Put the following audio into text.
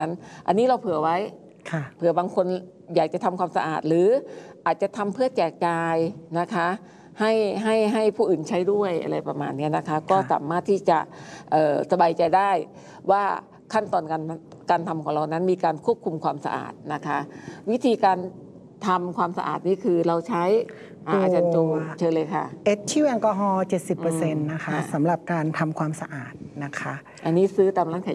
อันนี้เราเผื่อไว้เผื่อบางคนอยากจะทำความสะอาดหรืออาจจะทำเพื่อแจกจ่ายนะคะให้ผู้อื่นใช้ด้วยอะไรประมาณนี้นะคะก็สามารถที่จะสบายใจได้ว่าขั้นตอนการทำของเรานั้นมีการควบคุมความสะอาดนะคะวิธีการทำความสะอาดนี่คือเราใช้อาจารย์โจเชิญเลยค่ะเอทิลแอลกอฮอล์ 70% นะคะสำหรับการทำความสะอาดนะคะอันนี้ซื้อตามร้านขาย